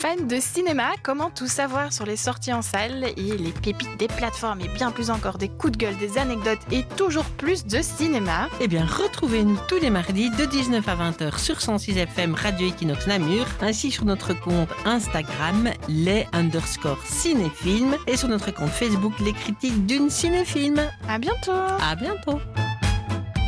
fan de cinéma, comment tout savoir sur les sorties en salle et les pépites des plateformes et bien plus encore des coups de gueule, des anecdotes et toujours plus de cinéma? Eh bien, retrouvez-nous tous les mardis de 19 à 20h sur 106 FM Radio Equinox Namur, ainsi sur notre compte Instagram, les_cinéphiles, et sur notre compte Facebook, les critiques d'une cinéfilm. À bientôt! À bientôt!